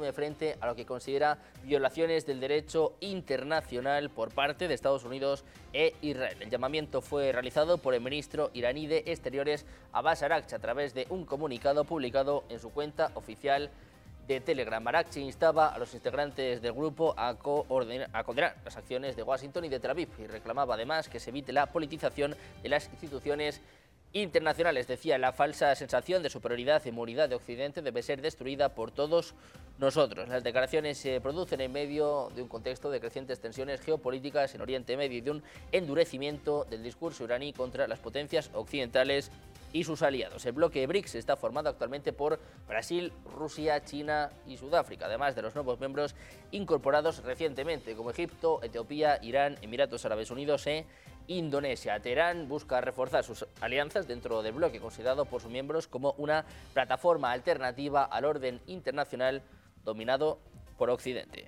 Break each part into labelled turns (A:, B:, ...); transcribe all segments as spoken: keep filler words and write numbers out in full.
A: firme frente a lo que considera violaciones del derecho internacional por parte de Estados Unidos e Israel. El llamamiento fue realizado por el ministro iraní de Exteriores Abbas Araghchi a través de un comunicado publicado en su cuenta oficial de Telegram. Araghchi instaba a los integrantes del grupo a, a condenar las acciones de Washington y de Tel Aviv y reclamaba además que se evite la politización de las instituciones internacionales. Decía, la falsa sensación de superioridad y inmunidad de Occidente debe ser destruida por todos nosotros. Las declaraciones se producen en medio de un contexto de crecientes tensiones geopolíticas en Oriente Medio y de un endurecimiento del discurso iraní contra las potencias occidentales y sus aliados. El bloque BRICS está formado actualmente por Brasil, Rusia, China y Sudáfrica, además de los nuevos miembros incorporados recientemente como Egipto, Etiopía, Irán, Emiratos Árabes Unidos e Indonesia. Teherán busca reforzar sus alianzas dentro del bloque, considerado por sus miembros como una plataforma alternativa al orden internacional dominado por Occidente.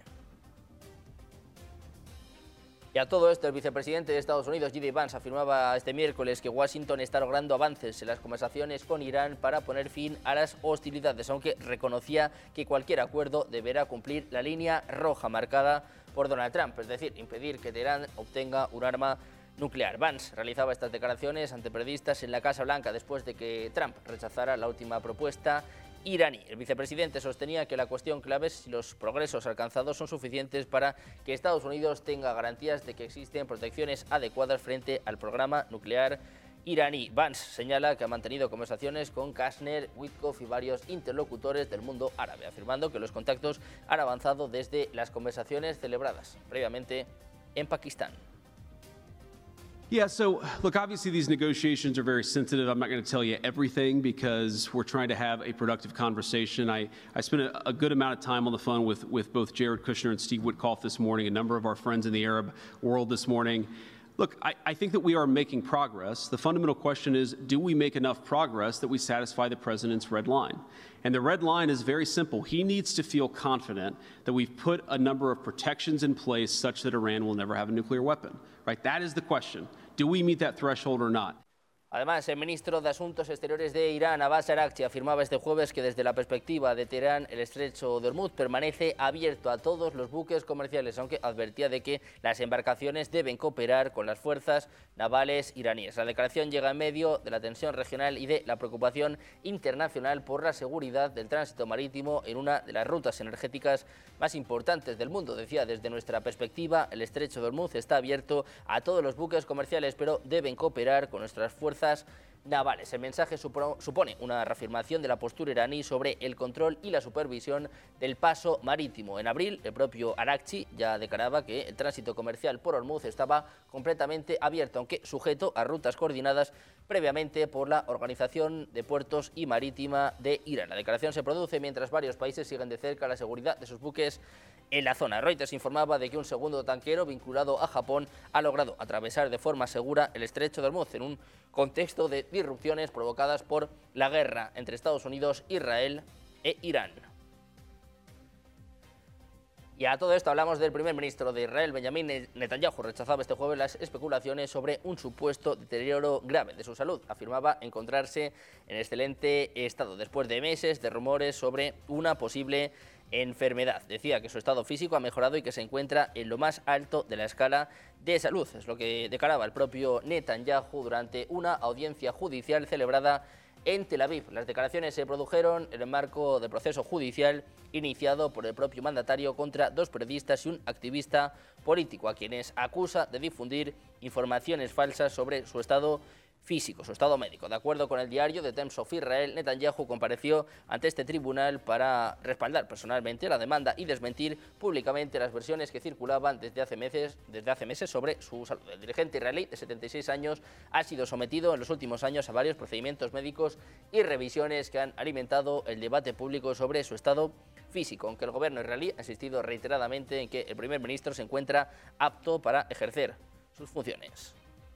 A: Y a todo esto, el vicepresidente de Estados Unidos, J D Vance, afirmaba este miércoles que Washington está logrando avances en las conversaciones con Irán para poner fin a las hostilidades, aunque reconocía que cualquier acuerdo deberá cumplir la línea roja marcada por Donald Trump, es decir, impedir que Teherán obtenga un arma nuclear. Vance realizaba estas declaraciones ante periodistas en la Casa Blanca después de que Trump rechazara la última propuesta iraní. El vicepresidente sostenía que la cuestión clave es si los progresos alcanzados son suficientes para que Estados Unidos tenga garantías de que existen protecciones adecuadas frente al programa nuclear iraní. Vance señala que ha mantenido conversaciones con Kashner, Witkoff y varios interlocutores del mundo árabe, afirmando que los contactos han avanzado desde las conversaciones celebradas previamente en Pakistán.
B: Yeah, so look, obviously these negotiations are very sensitive. I'm not going to tell you everything because we're trying to have a productive conversation. I, I spent a, a good amount of time on the phone with, with both Jared Kushner and Steve Witkoff this morning, a number of our friends in the Arab world this morning. Look, I, I think that we are making progress. The fundamental question is, do we make enough progress that we satisfy the president's red line? And the red line is very simple. He needs to feel confident that we've put a number of protections in place such that Iran will never have a nuclear weapon, right? That is the question. Do we meet that threshold or not?
A: Además, el ministro de Asuntos Exteriores de Irán, Abbas Araghchi, afirmaba este jueves que desde la perspectiva de Teherán, el estrecho de Hormuz permanece abierto a todos los buques comerciales, aunque advertía de que las embarcaciones deben cooperar con las fuerzas navales iraníes. La declaración llega en medio de la tensión regional y de la preocupación internacional por la seguridad del tránsito marítimo en una de las rutas energéticas más importantes del mundo. Decía, desde nuestra perspectiva, el estrecho de Hormuz está abierto a todos los buques comerciales, pero deben cooperar con nuestras fuerzas navales. El mensaje supone una reafirmación de la postura iraní sobre el control y la supervisión del paso marítimo. En abril, el propio Araghchi ya declaraba que el tránsito comercial por Hormuz estaba completamente abierto, aunque sujeto a rutas coordinadas previamente por la Organización de Puertos y Marítima de Irán. La declaración se produce mientras varios países siguen de cerca la seguridad de sus buques en la zona. Reuters informaba de que un segundo tanquero vinculado a Japón ha logrado atravesar de forma segura el estrecho de Hormuz en un contexto de disrupciones provocadas por la guerra entre Estados Unidos, Israel e Irán. Y a todo esto hablamos del primer ministro de Israel, Benjamin Netanyahu. Rechazaba este jueves las especulaciones sobre un supuesto deterioro grave de su salud. Afirmaba encontrarse en excelente estado después de meses de rumores sobre una posible enfermedad. Decía que su estado físico ha mejorado y que se encuentra en lo más alto de la escala de salud. Es lo que declaraba el propio Netanyahu durante una audiencia judicial celebrada en Tel Aviv. Las declaraciones se produjeron en el marco del proceso judicial iniciado por el propio mandatario contra dos periodistas y un activista político, a quienes acusa de difundir informaciones falsas sobre su estado físico, su estado médico. De acuerdo con el diario The Times of Israel, Netanyahu compareció ante este tribunal para respaldar personalmente la demanda y desmentir públicamente las versiones que circulaban desde hace meses, desde hace meses sobre su salud. El dirigente israelí de setenta y seis años ha sido sometido en los últimos años a varios procedimientos médicos y revisiones que han alimentado el debate público sobre su estado físico, aunque el gobierno israelí ha insistido reiteradamente en que el primer ministro se encuentra apto para ejercer sus funciones.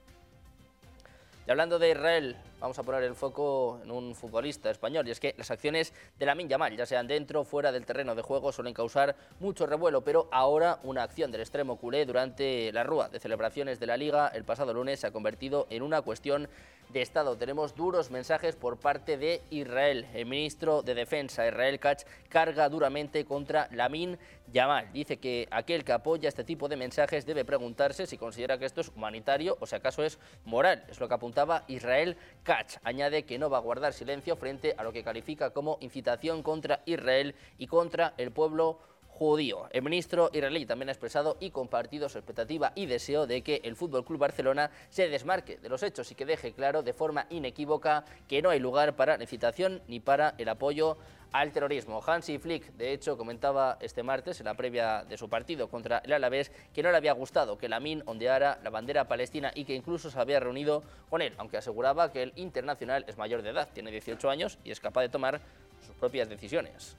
A: Y hablando de Israel, vamos a poner el foco en un futbolista español, y es que las acciones de Lamine Yamal, ya sean dentro o fuera del terreno de juego, suelen causar mucho revuelo, pero ahora una acción del extremo culé durante la rúa de celebraciones de la Liga el pasado lunes se ha convertido en una cuestión de Estado. Tenemos duros mensajes por parte de Israel. El ministro de Defensa, Israel Katz, carga duramente contra Lamin Yamal. Dice que aquel que apoya este tipo de mensajes debe preguntarse si considera que esto es humanitario o si acaso es moral. Es lo que apuntaba Israel Katz. Añade que no va a guardar silencio frente a lo que califica como incitación contra Israel y contra el pueblo judío. El ministro israelí también ha expresado y compartido su expectativa y deseo de que el F C Barcelona se desmarque de los hechos y que deje claro de forma inequívoca que no hay lugar para la incitación ni para el apoyo al terrorismo. Hansi Flick, de hecho, comentaba este martes en la previa de su partido contra el Alavés que no le había gustado que Lamin ondeara la bandera palestina y que incluso se había reunido con él, aunque aseguraba que el internacional es mayor de edad, tiene dieciocho años y es capaz de tomar sus propias decisiones.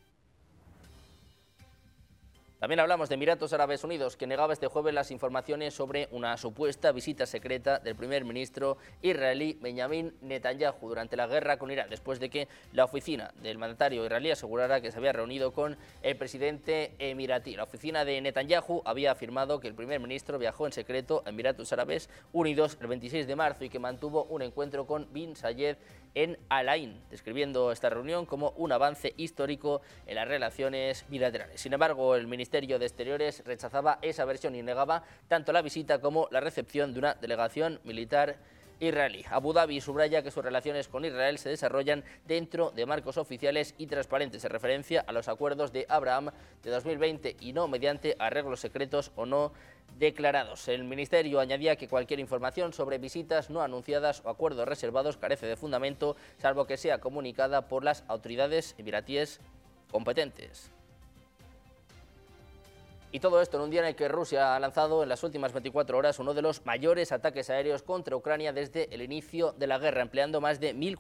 A: También hablamos de Emiratos Árabes Unidos, que negaba este jueves las informaciones sobre una supuesta visita secreta del primer ministro israelí Benjamin Netanyahu durante la guerra con Irán, después de que la oficina del mandatario israelí asegurara que se había reunido con el presidente emiratí. La oficina de Netanyahu había afirmado que el primer ministro viajó en secreto a Emiratos Árabes Unidos el veintiséis de marzo y que mantuvo un encuentro con Bin Zayed en Al Ain, describiendo esta reunión como un avance histórico en las relaciones bilaterales. Sin embargo, el Ministerio de Exteriores rechazaba esa versión y negaba tanto la visita como la recepción de una delegación militar israelí. Abu Dhabi subraya que sus relaciones con Israel se desarrollan dentro de marcos oficiales y transparentes en referencia a los acuerdos de Abraham de dos mil veinte y no mediante arreglos secretos o no declarados. El ministerio añadía que cualquier información sobre visitas no anunciadas o acuerdos reservados carece de fundamento, salvo que sea comunicada por las autoridades emiratíes competentes. Y todo esto en un día en el que Rusia ha lanzado en las últimas veinticuatro horas uno de los mayores ataques aéreos contra Ucrania desde el inicio de la guerra, empleando más de mil